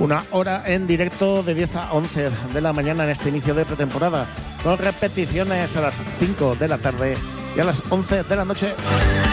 Una hora en directo de 10 a 11 de la mañana en este inicio de pretemporada, con repeticiones a las 5 de la tarde y a las 11 de la noche.